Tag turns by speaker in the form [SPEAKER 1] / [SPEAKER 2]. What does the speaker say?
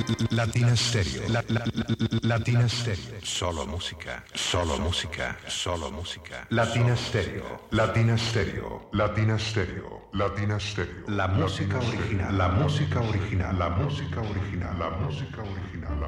[SPEAKER 1] Latina Stereo. Latina Stereo. Solo música, solo música, solo música. Latina Stereo. Latina Stereo. Latina Stereo. Latina Stereo. La música original. La música original. La música original. La música original.